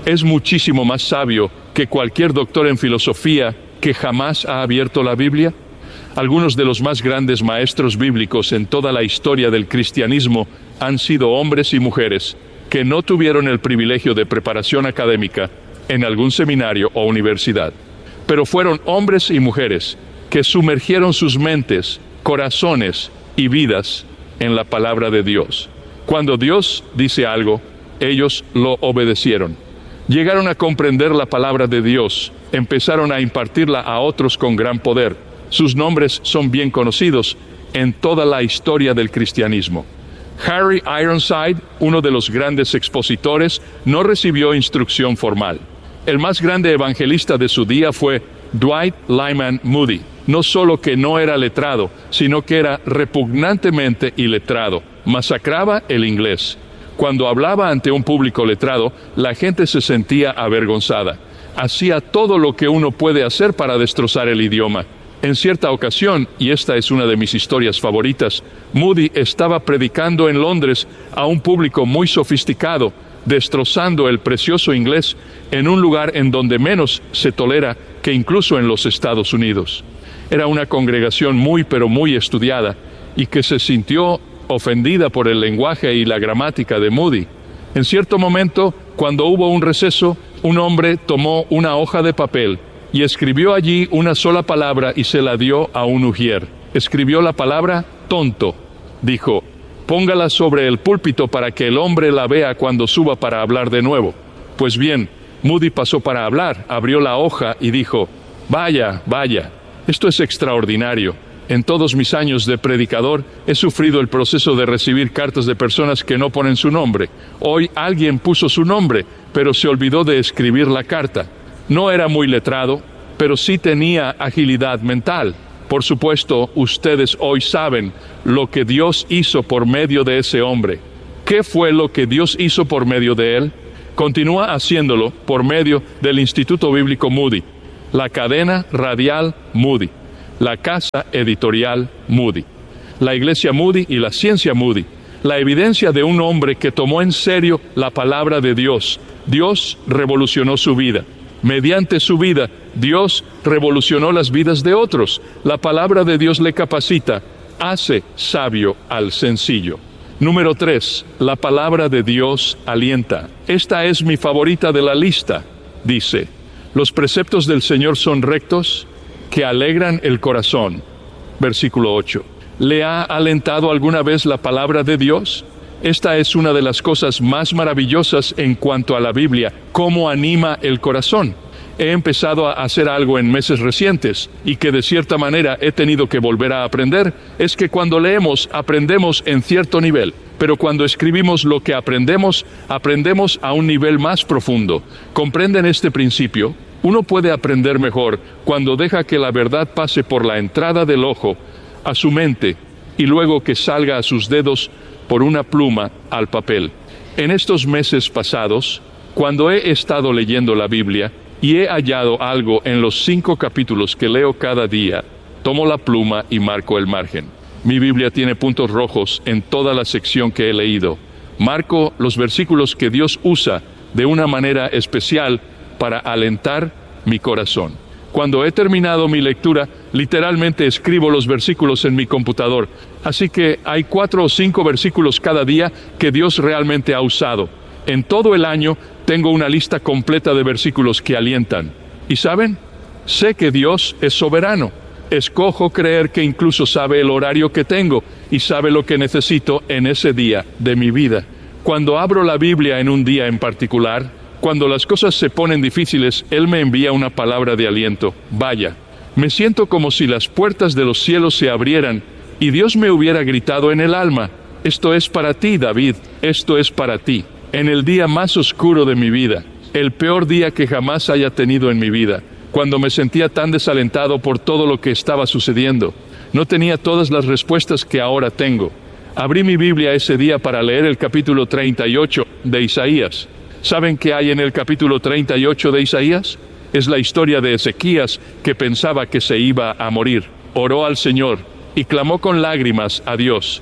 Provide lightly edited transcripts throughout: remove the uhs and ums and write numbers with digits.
Es muchísimo más sabio que cualquier doctor en filosofía que jamás ha abierto la Biblia. Algunos de los más grandes maestros bíblicos en toda la historia del cristianismo han sido hombres y mujeres que no tuvieron el privilegio de preparación académica en algún seminario o universidad, pero fueron hombres y mujeres que sumergieron sus mentes, corazones y vidas en la palabra de Dios. Cuando Dios dice algo, ellos lo obedecieron. Llegaron a comprender la palabra de Dios, empezaron a impartirla a otros con gran poder. Sus nombres son bien conocidos en toda la historia del cristianismo. Harry Ironside, uno de los grandes expositores, no recibió instrucción formal. El más grande evangelista de su día fue Dwight Lyman Moody. No solo que no era letrado, sino que era repugnantemente iletrado. Masacraba el inglés. Cuando hablaba ante un público letrado, la gente se sentía avergonzada. Hacía todo lo que uno puede hacer para destrozar el idioma. En cierta ocasión, y esta es una de mis historias favoritas, Moody estaba predicando en Londres a un público muy sofisticado, destrozando el precioso inglés en un lugar en donde menos se tolera que incluso en los Estados Unidos. Era una congregación muy estudiada y que se sintió ofendida por el lenguaje y la gramática de Moody. En cierto momento, cuando hubo un receso, un hombre tomó una hoja de papel y escribió allí una sola palabra y se la dio a un ujier. Escribió la palabra tonto. Dijo: póngala sobre el púlpito para que el hombre la vea cuando suba para hablar de nuevo. Pues bien, Moody pasó para hablar, abrió la hoja y dijo: vaya, esto es extraordinario. En todos mis años de predicador he sufrido el proceso de recibir cartas de personas que no ponen su nombre. Hoy alguien puso su nombre, pero se olvidó de escribir la carta. No era muy letrado, pero sí tenía agilidad mental. Por supuesto, ustedes hoy saben lo que Dios hizo por medio de ese hombre. ¿Qué fue lo que Dios hizo por medio de él? Continúa haciéndolo por medio del Instituto Bíblico Moody, la cadena radial Moody, la casa editorial Moody, la iglesia Moody y la ciencia Moody. La evidencia de un hombre que tomó en serio la palabra de Dios. Dios revolucionó su vida. Mediante su vida, Dios revolucionó las vidas de otros. La palabra de Dios le capacita, hace sabio al sencillo. Número 3, la palabra de Dios alienta. Esta es mi favorita de la lista. Dice: los preceptos del Señor son rectos, que alegran el corazón. Versículo 8. ¿Le ha alentado alguna vez la palabra de Dios? Esta es una de las cosas más maravillosas en cuanto a la Biblia, cómo anima el corazón. He empezado a hacer algo en meses recientes, y que de cierta manera he tenido que volver a aprender, es que cuando leemos, aprendemos en cierto nivel, pero cuando escribimos lo que aprendemos, aprendemos a un nivel más profundo. ¿Comprenden este principio? Uno puede aprender mejor cuando deja que la verdad pase por la entrada del ojo a su mente y luego que salga a sus dedos por una pluma al papel. En estos meses pasados, cuando he estado leyendo la Biblia y he hallado algo en los 5 capítulos que leo cada día, tomo la pluma y marco el margen. Mi Biblia tiene puntos rojos en toda la sección que he leído. Marco los versículos que Dios usa de una manera especial para alentar mi corazón. Cuando he terminado mi lectura, literalmente escribo los versículos en mi computador. Así que hay 4 o 5 versículos cada día que Dios realmente ha usado. En todo el año tengo una lista completa de versículos que alientan. ¿Y saben? Sé que Dios es soberano. Escojo creer que incluso sabe el horario que tengo y sabe lo que necesito en ese día de mi vida. Cuando abro la Biblia en un día en particular, cuando las cosas se ponen difíciles, Él me envía una palabra de aliento. Vaya, me siento como si las puertas de los cielos se abrieran y Dios me hubiera gritado en el alma: esto es para ti, David, esto es para ti. En el día más oscuro de mi vida, el peor día que jamás haya tenido en mi vida, cuando me sentía tan desalentado por todo lo que estaba sucediendo, no tenía todas las respuestas que ahora tengo. Abrí mi Biblia ese día para leer el capítulo 38 de Isaías. ¿Saben qué hay en el capítulo 38 de Isaías? Es la historia de Ezequías, que pensaba que se iba a morir. Oró al Señor y clamó con lágrimas a Dios.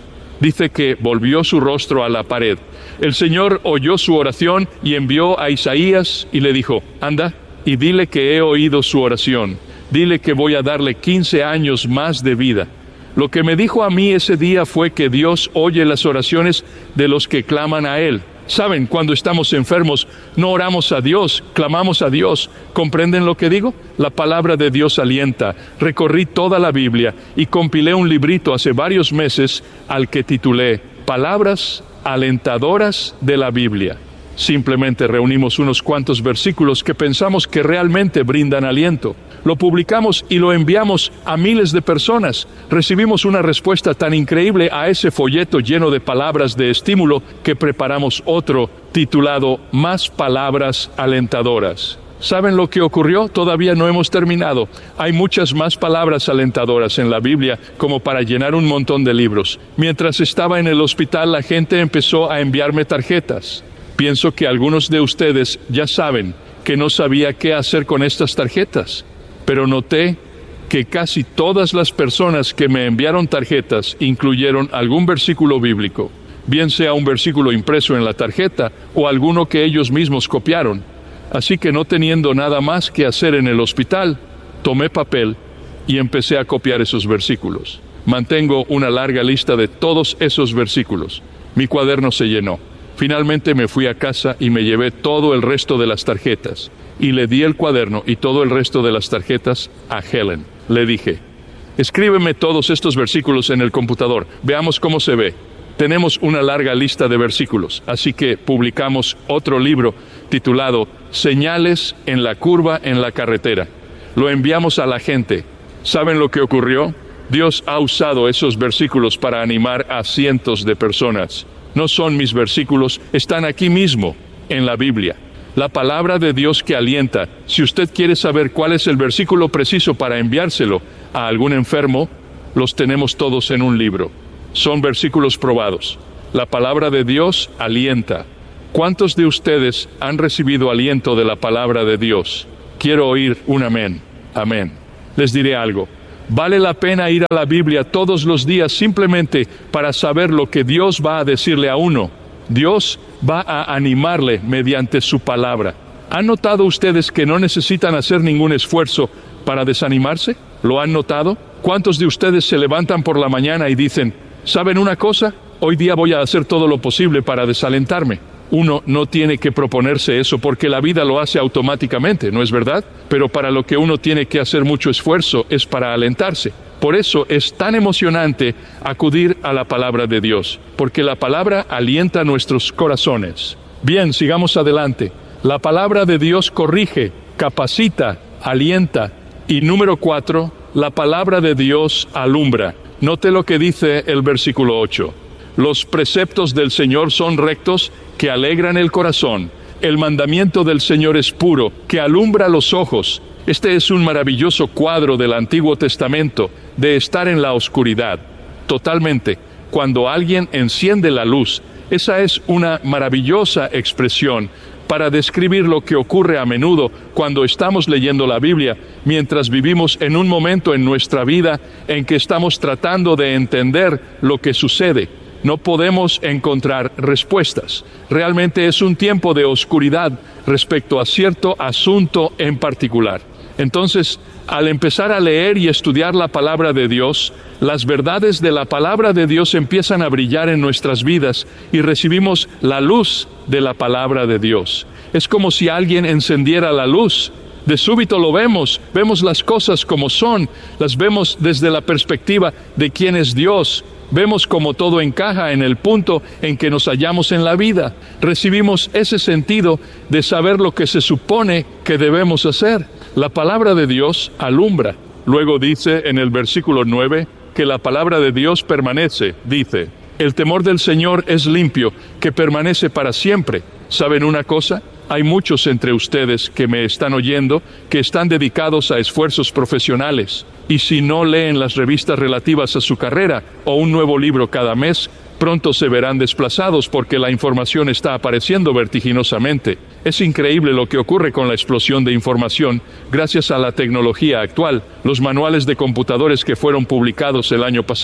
Dice que volvió su rostro a la pared. El Señor oyó su oración y envió a Isaías y le dijo: anda y dile que he oído su oración. Dile que voy a darle 15 años más de vida. Lo que me dijo a mí ese día fue que Dios oye las oraciones de los que claman a Él. Saben, cuando estamos enfermos, no oramos a Dios, clamamos a Dios. ¿Comprenden lo que digo? La palabra de Dios alienta. Recorrí toda la Biblia y compilé un librito hace varios meses al que titulé Palabras alentadoras de la Biblia. Simplemente reunimos unos cuantos versículos que pensamos que realmente brindan aliento. Lo publicamos y lo enviamos a miles de personas. Recibimos una respuesta tan increíble a ese folleto lleno de palabras de estímulo que preparamos otro titulado Más palabras alentadoras. ¿Saben lo que ocurrió? Todavía no hemos terminado. Hay muchas más palabras alentadoras en la Biblia como para llenar un montón de libros. Mientras estaba en el hospital, la gente empezó a enviarme tarjetas. Pienso que algunos de ustedes ya saben que no sabía qué hacer con estas tarjetas, pero noté que casi todas las personas que me enviaron tarjetas incluyeron algún versículo bíblico, bien sea un versículo impreso en la tarjeta o alguno que ellos mismos copiaron. Así que no teniendo nada más que hacer en el hospital, tomé papel y empecé a copiar esos versículos. Mantengo una larga lista de todos esos versículos. Mi cuaderno se llenó. Finalmente me fui a casa y me llevé todo el resto de las tarjetas. Y le di el cuaderno y todo el resto de las tarjetas a Helen. Le dije: escríbeme todos estos versículos en el computador. Veamos cómo se ve. Tenemos una larga lista de versículos, así que publicamos otro libro titulado Señales en la curva en la carretera. Lo enviamos a la gente. ¿Saben lo que ocurrió? Dios ha usado esos versículos para animar a cientos de personas. No son mis versículos, están aquí mismo, en la Biblia. La palabra de Dios que alienta. Si usted quiere saber cuál es el versículo preciso para enviárselo a algún enfermo, los tenemos todos en un libro. Son versículos probados. La palabra de Dios alienta. ¿Cuántos de ustedes han recibido aliento de la palabra de Dios? Quiero oír un amén. Amén. Les diré algo. Vale la pena ir a la Biblia todos los días simplemente para saber lo que Dios va a decirle a uno. Dios va a animarle mediante su palabra. ¿Han notado ustedes que no necesitan hacer ningún esfuerzo para desanimarse? ¿Lo han notado? ¿Cuántos de ustedes se levantan por la mañana y dicen: ¿saben una cosa? Hoy día voy a hacer todo lo posible para desalentarme? Uno no tiene que proponerse eso porque la vida lo hace automáticamente, ¿no es verdad? Pero para lo que uno tiene que hacer mucho esfuerzo es para alentarse. Por eso es tan emocionante acudir a la palabra de Dios, porque la palabra alienta nuestros corazones. Bien, sigamos adelante. La palabra de Dios corrige, capacita, alienta. Y número 4, la palabra de Dios alumbra. Note lo que dice el versículo 8. Los preceptos del Señor son rectos, que alegran el corazón. El mandamiento del Señor es puro, que alumbra los ojos. Este es un maravilloso cuadro del Antiguo Testamento, de estar en la oscuridad. Totalmente. Cuando alguien enciende la luz, esa es una maravillosa expresión para describir lo que ocurre a menudo cuando estamos leyendo la Biblia, mientras vivimos en un momento en nuestra vida en que estamos tratando de entender lo que sucede. No podemos encontrar respuestas. Realmente es un tiempo de oscuridad respecto a cierto asunto en particular. Entonces, al empezar a leer y estudiar la palabra de Dios, las verdades de la palabra de Dios empiezan a brillar en nuestras vidas y recibimos la luz de la palabra de Dios. Es como si alguien encendiera la luz. De súbito lo vemos las cosas como son, las vemos desde la perspectiva de quién es Dios. Vemos cómo todo encaja en el punto en que nos hallamos en la vida. Recibimos ese sentido de saber lo que se supone que debemos hacer. La palabra de Dios alumbra. Luego dice en el versículo 9 que la palabra de Dios permanece. Dice: el temor del Señor es limpio, que permanece para siempre. ¿Saben una cosa? Hay muchos entre ustedes que me están oyendo que están dedicados a esfuerzos profesionales. Y si no leen las revistas relativas a su carrera o un nuevo libro cada mes, pronto se verán desplazados porque la información está apareciendo vertiginosamente. Es increíble lo que ocurre con la explosión de información gracias a la tecnología actual. Los manuales de computadores que fueron publicados el año pasado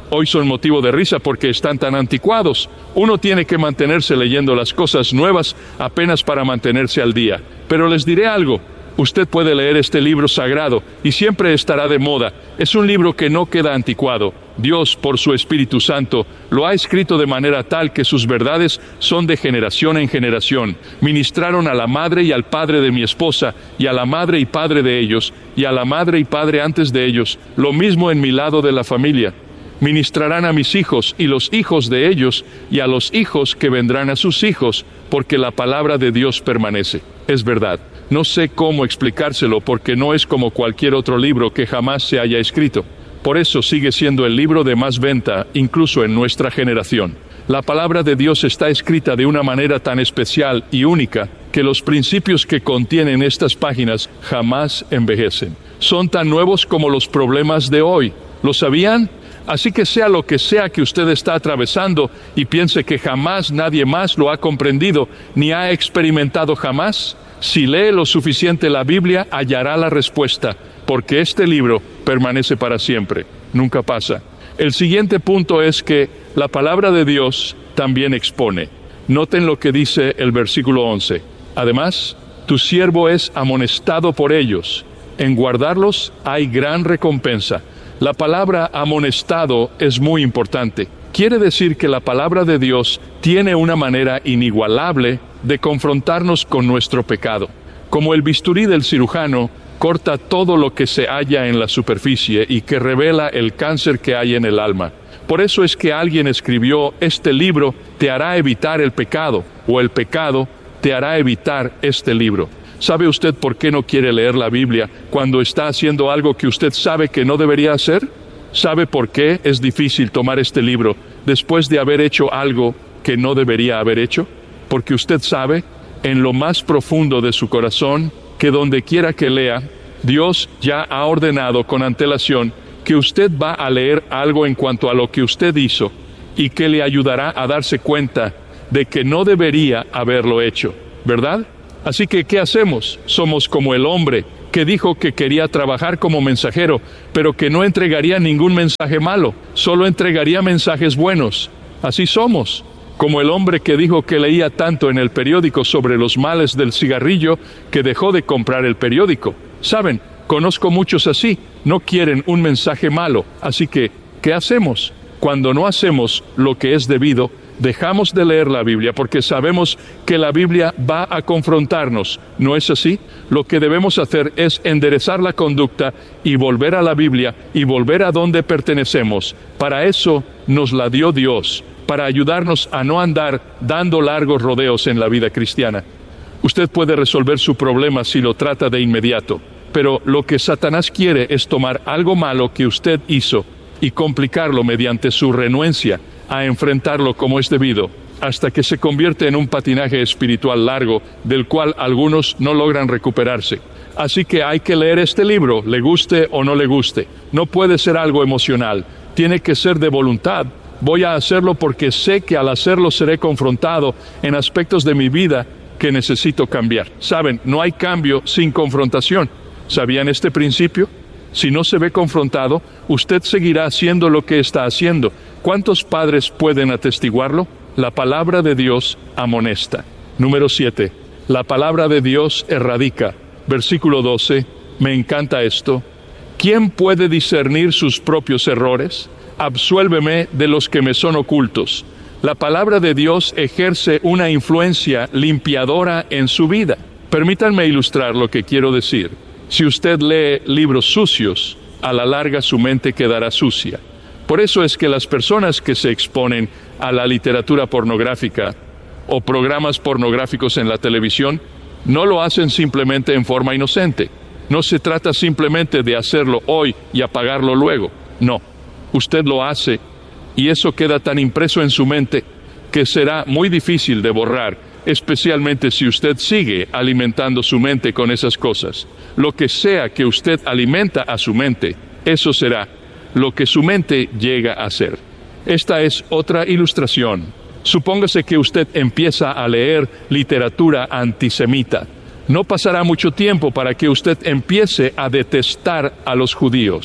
Hoy son motivo de risa porque están tan anticuados. Uno tiene que mantenerse leyendo las cosas nuevas apenas para mantenerse al día. Pero les diré algo. Usted puede leer este libro sagrado y siempre estará de moda. Es un libro que no queda anticuado. Dios, por su Espíritu Santo, lo ha escrito de manera tal que sus verdades son de generación en generación. Ministraron a la madre y al padre de mi esposa, y a la madre y padre de ellos, y a la madre y padre antes de ellos, lo mismo en mi lado de la familia. Ministrarán a mis hijos y los hijos de ellos, y a los hijos que vendrán a sus hijos, porque la palabra de Dios permanece. Es verdad. No sé cómo explicárselo porque no es como cualquier otro libro que jamás se haya escrito. Por eso sigue siendo el libro de más venta, incluso en nuestra generación. La palabra de Dios está escrita de una manera tan especial y única que los principios que contienen estas páginas jamás envejecen. Son tan nuevos como los problemas de hoy. ¿Lo sabían? Así que sea lo que sea que usted está atravesando y piense que jamás nadie más lo ha comprendido ni ha experimentado jamás, si lee lo suficiente la Biblia, hallará la respuesta, porque este libro permanece para siempre, nunca pasa. El siguiente punto es que la palabra de Dios también expone. Noten lo que dice el versículo 11. Además, tu siervo es amonestado por ellos. En guardarlos hay gran recompensa. La palabra amonestado es muy importante. Quiere decir que la palabra de Dios tiene una manera inigualable de confrontarnos con nuestro pecado. Como el bisturí del cirujano corta todo lo que se halla en la superficie y que revela el cáncer que hay en el alma. Por eso es que alguien escribió, este libro te hará evitar el pecado, o el pecado te hará evitar este libro. ¿Sabe usted por qué no quiere leer la Biblia cuando está haciendo algo que usted sabe que no debería hacer? ¿Sabe por qué es difícil tomar este libro después de haber hecho algo que no debería haber hecho? Porque usted sabe, en lo más profundo de su corazón, que donde quiera que lea, Dios ya ha ordenado con antelación que usted va a leer algo en cuanto a lo que usted hizo y que le ayudará a darse cuenta de que no debería haberlo hecho, ¿verdad? Así que, ¿qué hacemos? Somos como el hombre que dijo que quería trabajar como mensajero, pero que no entregaría ningún mensaje malo, solo entregaría mensajes buenos. Así somos. Como el hombre que dijo que leía tanto en el periódico sobre los males del cigarrillo que dejó de comprar el periódico. Saben, conozco muchos así, no quieren un mensaje malo. Así que, ¿qué hacemos? Cuando no hacemos lo que es debido, dejamos de leer la Biblia porque sabemos que la Biblia va a confrontarnos. ¿No es así? Lo que debemos hacer es enderezar la conducta y volver a la Biblia y volver a donde pertenecemos. Para eso nos la dio Dios, para ayudarnos a no andar dando largos rodeos en la vida cristiana. Usted puede resolver su problema si lo trata de inmediato, pero lo que Satanás quiere es tomar algo malo que usted hizo y complicarlo mediante su renuencia a enfrentarlo como es debido, hasta que se convierte en un patinaje espiritual largo, del cual algunos no logran recuperarse. Así que hay que leer este libro, le guste o no le guste. No puede ser algo emocional, tiene que ser de voluntad. Voy a hacerlo porque sé que al hacerlo seré confrontado en aspectos de mi vida que necesito cambiar. Saben, no hay cambio sin confrontación. ¿Sabían este principio? Si no se ve confrontado, usted seguirá haciendo lo que está haciendo. ¿Cuántos padres pueden atestiguarlo? La palabra de Dios amonesta. Número 7. La palabra de Dios erradica. Versículo 12. Me encanta esto. ¿Quién puede discernir sus propios errores? Absuélveme de los que me son ocultos. La palabra de Dios ejerce una influencia limpiadora en su vida. Permítanme ilustrar lo que quiero decir. Si usted lee libros sucios, a la larga su mente quedará sucia. Por eso es que las personas que se exponen a la literatura pornográfica o programas pornográficos en la televisión no lo hacen simplemente en forma inocente. No se trata simplemente de hacerlo hoy y apagarlo luego. No, usted lo hace y eso queda tan impreso en su mente que será muy difícil de borrar, especialmente si usted sigue alimentando su mente con esas cosas. Lo que sea que usted alimenta a su mente, eso será lo que su mente llega a ser. Esta es otra ilustración. Supóngase que usted empieza a leer literatura antisemita. No pasará mucho tiempo para que usted empiece a detestar a los judíos.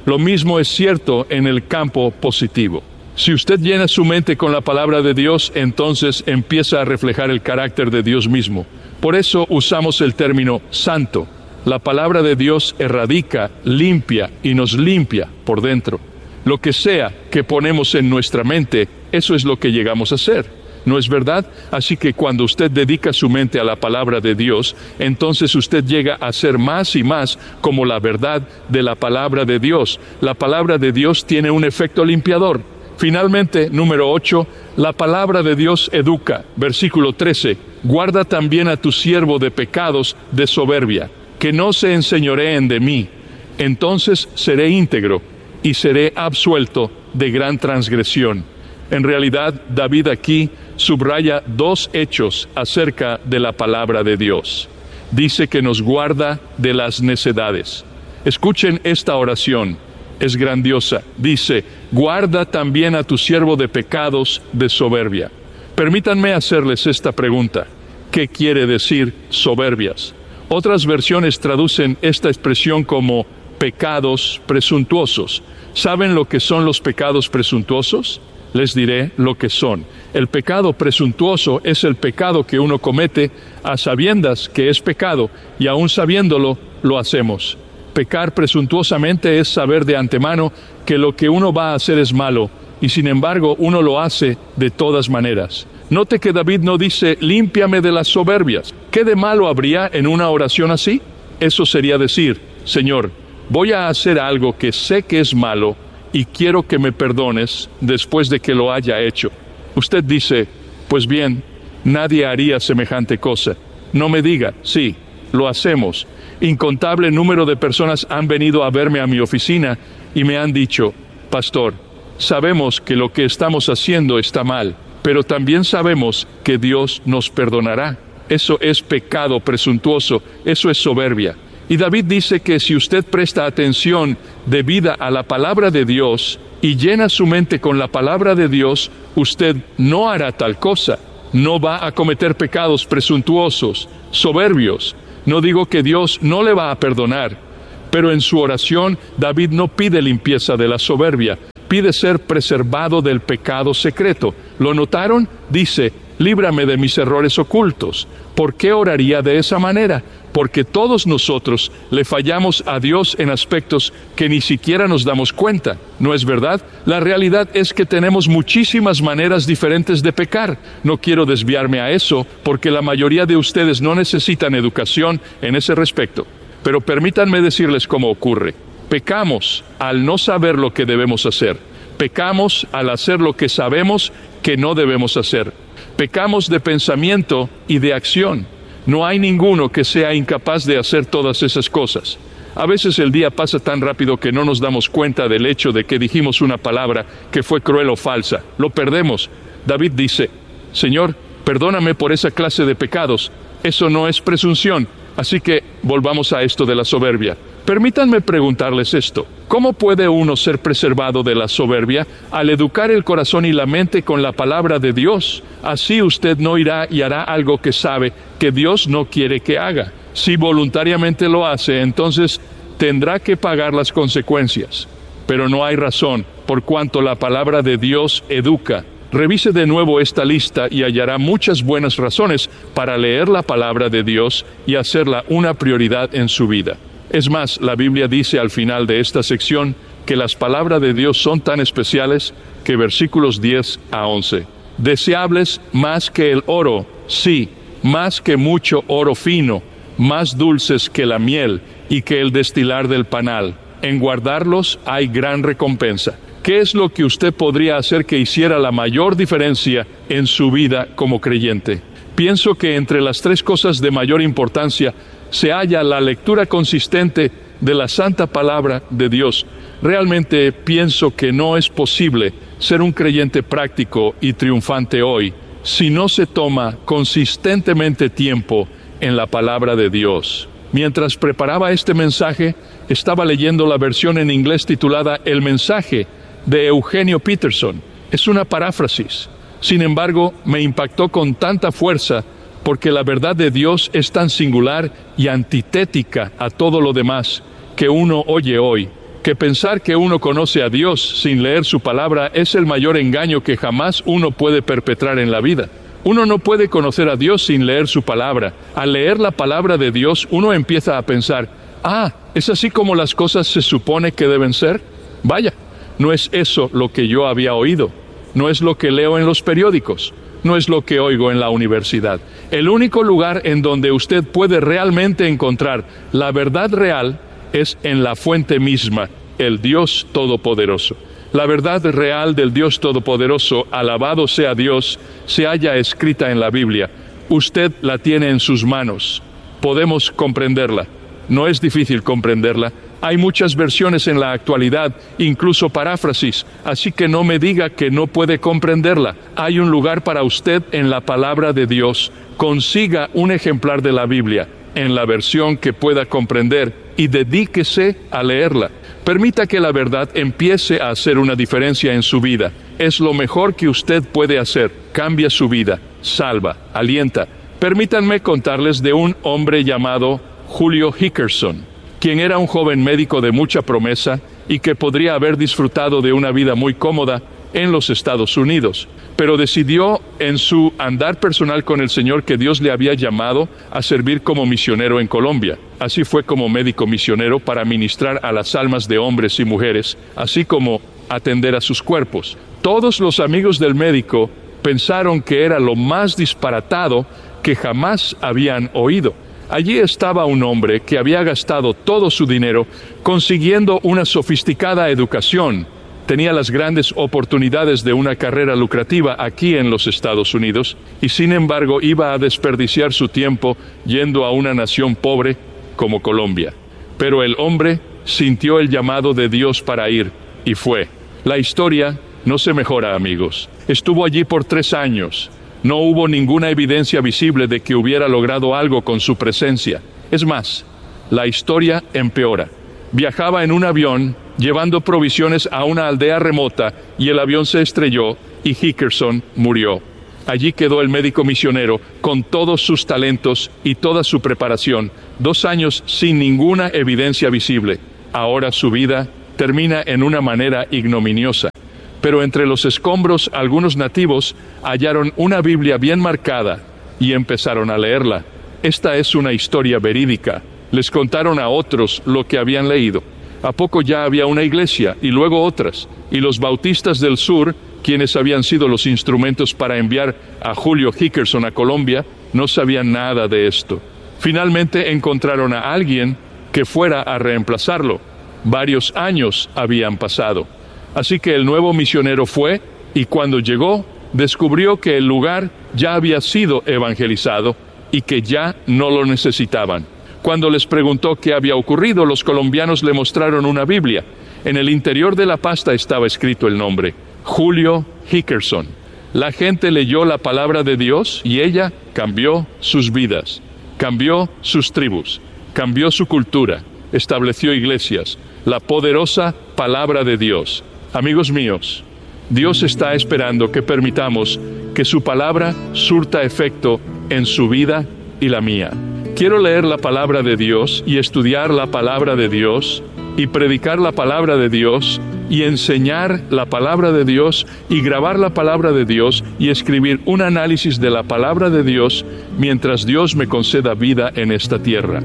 Lo mismo es cierto en el campo positivo. Si usted llena su mente con la palabra de Dios, entonces empieza a reflejar el carácter de Dios mismo. Por eso usamos el término santo. La palabra de Dios erradica, limpia y nos limpia por dentro. Lo que sea que ponemos en nuestra mente, eso es lo que llegamos a ser. ¿No es verdad? Así que cuando usted dedica su mente a la palabra de Dios, entonces usted llega a ser más y más como la verdad de la palabra de Dios. La palabra de Dios tiene un efecto limpiador. Finalmente, número 8, la palabra de Dios educa. Versículo 13, guarda también a tu siervo de pecados de soberbia, que no se enseñoreen de mí. Entonces seré íntegro y seré absuelto de gran transgresión. En realidad, David aquí subraya dos hechos acerca de la palabra de Dios. Dice que nos guarda de las necedades. Escuchen esta oración, es grandiosa. Dice, guarda también a tu siervo de pecados de soberbia. Permítanme hacerles esta pregunta. ¿Qué quiere decir soberbias? Otras versiones traducen esta expresión como pecados presuntuosos. ¿Saben lo que son los pecados presuntuosos? Les diré lo que son. El pecado presuntuoso es el pecado que uno comete a sabiendas que es pecado, y aún sabiéndolo, lo hacemos. Pecar presuntuosamente es saber de antemano que lo que uno va a hacer es malo, y sin embargo uno lo hace de todas maneras. Note que David no dice, límpiame de las soberbias. ¿Qué de malo habría en una oración así? Eso sería decir, Señor, voy a hacer algo que sé que es malo, y quiero que me perdones después de que lo haya hecho. Usted dice, pues bien, nadie haría semejante cosa. No me diga, sí, lo hacemos. Incontable número de personas han venido a verme a mi oficina y me han dicho, pastor, sabemos que lo que estamos haciendo está mal, pero también sabemos que Dios nos perdonará. Eso es pecado presuntuoso, eso es soberbia. Y David dice que si usted presta atención debida a la palabra de Dios y llena su mente con la palabra de Dios, usted no hará tal cosa. No va a cometer pecados presuntuosos, soberbios. No digo que Dios no le va a perdonar, pero en su oración David no pide limpieza de la soberbia, pide ser preservado del pecado secreto. ¿Lo notaron? Dice, líbrame de mis errores ocultos. ¿Por qué oraría de esa manera? Porque todos nosotros le fallamos a Dios en aspectos que ni siquiera nos damos cuenta, ¿no es verdad? La realidad es que tenemos muchísimas maneras diferentes de pecar. No quiero desviarme a eso, porque la mayoría de ustedes no necesitan educación en ese respecto. Pero permítanme decirles cómo ocurre. Pecamos al no saber lo que debemos hacer. Pecamos al hacer lo que sabemos que no debemos hacer. Pecamos de pensamiento y de acción. No hay ninguno que sea incapaz de hacer todas esas cosas. A veces el día pasa tan rápido que no nos damos cuenta del hecho de que dijimos una palabra que fue cruel o falsa. Lo perdemos. David dice, Señor, perdóname por esa clase de pecados. Eso no es presunción. Así que volvamos a esto de la soberbia. Permítanme preguntarles esto. ¿Cómo puede uno ser preservado de la soberbia? Al educar el corazón y la mente con la palabra de Dios. Así usted no irá y hará algo que sabe que Dios no quiere que haga. Si voluntariamente lo hace, entonces tendrá que pagar las consecuencias. Pero no hay razón, por cuanto la palabra de Dios educa. Revise de nuevo esta lista y hallará muchas buenas razones para leer la palabra de Dios y hacerla una prioridad en su vida. Es más, la Biblia dice al final de esta sección que las palabras de Dios son tan especiales que versículos 10 a 11. Deseables más que el oro, sí, más que mucho oro fino, más dulces que la miel y que el destilar del panal. En guardarlos hay gran recompensa. ¿Qué es lo que usted podría hacer que hiciera la mayor diferencia en su vida como creyente? Pienso que entre las tres cosas de mayor importancia se halla la lectura consistente de la santa palabra de Dios. Realmente pienso que no es posible ser un creyente práctico y triunfante hoy si no se toma consistentemente tiempo en la palabra de Dios. Mientras preparaba este mensaje, estaba leyendo la versión en inglés titulada El mensaje de Eugenio Peterson. Es una paráfrasis. Sin embargo, me impactó con tanta fuerza porque la verdad de Dios es tan singular y antitética a todo lo demás que uno oye hoy, que pensar que uno conoce a Dios sin leer su palabra es el mayor engaño que jamás uno puede perpetrar en la vida. Uno no puede conocer a Dios sin leer su palabra. Al leer la palabra de Dios, uno empieza a pensar, ¿es así como las cosas se supone que deben ser? Vaya, no es eso lo que yo había oído. No es lo que leo en los periódicos. No es lo que oigo en la universidad. El único lugar en donde usted puede realmente encontrar la verdad real es en la fuente misma, el Dios Todopoderoso. La verdad real del Dios Todopoderoso, alabado sea Dios, se halla escrita en la Biblia. Usted la tiene en sus manos. Podemos comprenderla. No es difícil comprenderla. Hay muchas versiones en la actualidad, incluso paráfrasis, así que no me diga que no puede comprenderla. Hay un lugar para usted en la palabra de Dios. Consiga un ejemplar de la Biblia, en la versión que pueda comprender, y dedíquese a leerla. Permita que la verdad empiece a hacer una diferencia en su vida. Es lo mejor que usted puede hacer. Cambia su vida, salva, alienta. Permítanme contarles de un hombre llamado Julio Hickerson, quien era un joven médico de mucha promesa y que podría haber disfrutado de una vida muy cómoda en los Estados Unidos, pero decidió en su andar personal con el Señor que Dios le había llamado a servir como misionero en Colombia. Así fue como médico misionero para ministrar a las almas de hombres y mujeres, así como atender a sus cuerpos. Todos los amigos del médico pensaron que era lo más disparatado que jamás habían oído. Allí estaba un hombre que había gastado todo su dinero consiguiendo una sofisticada educación. Tenía las grandes oportunidades de una carrera lucrativa aquí en los Estados Unidos y sin embargo iba a desperdiciar su tiempo yendo a una nación pobre como Colombia. Pero el hombre sintió el llamado de Dios para ir y fue. La historia no se mejora, amigos. Estuvo allí por 3 años. No hubo ninguna evidencia visible de que hubiera logrado algo con su presencia. Es más, la historia empeora. Viajaba en un avión llevando provisiones a una aldea remota y el avión se estrelló y Hickerson murió. Allí quedó el médico misionero con todos sus talentos y toda su preparación, 2 años sin ninguna evidencia visible. Ahora su vida termina en una manera ignominiosa. Pero entre los escombros algunos nativos hallaron una Biblia bien marcada y empezaron a leerla. Esta es una historia verídica. Les contaron a otros lo que habían leído. A poco ya había una iglesia y luego otras, y los bautistas del sur, quienes habían sido los instrumentos para enviar a Julio Hickerson a Colombia, no sabían nada de esto. Finalmente encontraron a alguien que fuera a reemplazarlo. Varios años habían pasado. Así que el nuevo misionero fue, y cuando llegó, descubrió que el lugar ya había sido evangelizado y que ya no lo necesitaban. Cuando les preguntó qué había ocurrido, los colombianos le mostraron una Biblia. En el interior de la pasta estaba escrito el nombre, Julio Hickerson. La gente leyó la palabra de Dios y ella cambió sus vidas, cambió sus tribus, cambió su cultura, estableció iglesias, la poderosa palabra de Dios. Amigos míos, Dios está esperando que permitamos que su palabra surta efecto en su vida y la mía. Quiero leer la palabra de Dios y estudiar la palabra de Dios y predicar la palabra de Dios y enseñar la palabra de Dios y grabar la palabra de Dios y escribir un análisis de la palabra de Dios mientras Dios me conceda vida en esta tierra.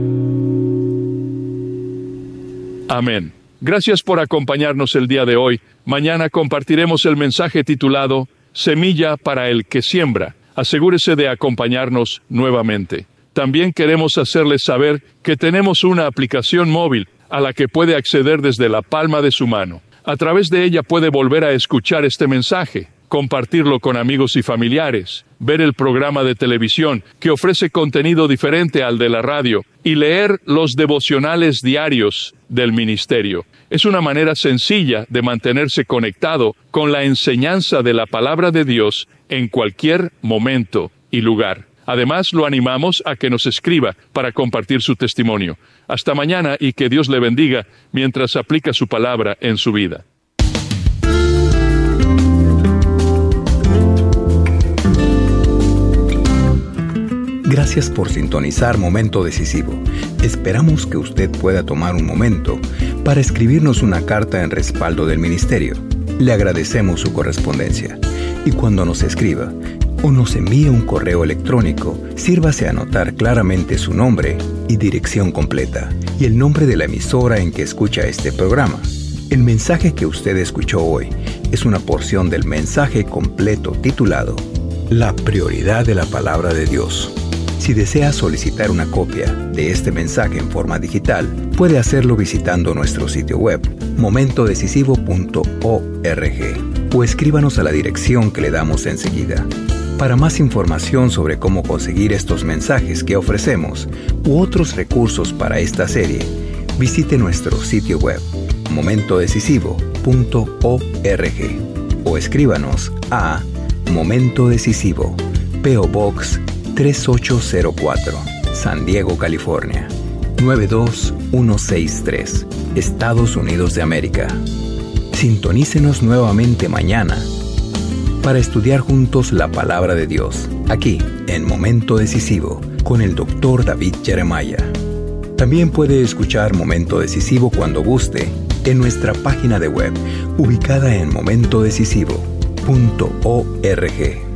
Amén. Gracias por acompañarnos el día de hoy. Mañana compartiremos el mensaje titulado Semilla para el que siembra. Asegúrese de acompañarnos nuevamente. También queremos hacerles saber que tenemos una aplicación móvil a la que puede acceder desde la palma de su mano. A través de ella puede volver a escuchar este mensaje, compartirlo con amigos y familiares, ver el programa de televisión que ofrece contenido diferente al de la radio y leer los devocionales diarios del ministerio. Es una manera sencilla de mantenerse conectado con la enseñanza de la palabra de Dios en cualquier momento y lugar. Además, lo animamos a que nos escriba para compartir su testimonio. Hasta mañana y que Dios le bendiga mientras aplica su palabra en su vida. Gracias por sintonizar Momento Decisivo. Esperamos que usted pueda tomar un momento para escribirnos una carta en respaldo del ministerio. Le agradecemos su correspondencia. Y cuando nos escriba o nos envíe un correo electrónico, sírvase a anotar claramente su nombre y dirección completa y el nombre de la emisora en que escucha este programa. El mensaje que usted escuchó hoy es una porción del mensaje completo titulado La prioridad de la palabra de Dios. Si desea solicitar una copia de este mensaje en forma digital, puede hacerlo visitando nuestro sitio web, momentodecisivo.org, o escríbanos a la dirección que le damos enseguida. Para más información sobre cómo conseguir estos mensajes que ofrecemos u otros recursos para esta serie, visite nuestro sitio web, momentodecisivo.org, o escríbanos a Momento Decisivo, P.O. Box 3804, San Diego, California 92163, Estados Unidos de América. Sintonícenos nuevamente mañana para estudiar juntos la palabra de Dios, aquí en Momento Decisivo, con el Dr. David Jeremiah. También puede escuchar Momento Decisivo cuando guste en nuestra página de web, ubicada en momentodecisivo.org.